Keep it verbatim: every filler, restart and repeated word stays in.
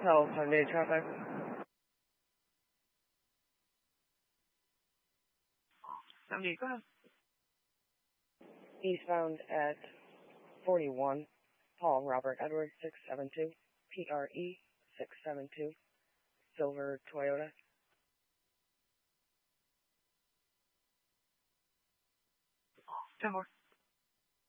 Tell Sunday traffic. Sunday, go ahead. Eastbound at forty-one, Paul Robert Edward six seven two, P R E six seven two, Silver Toyota. ten more.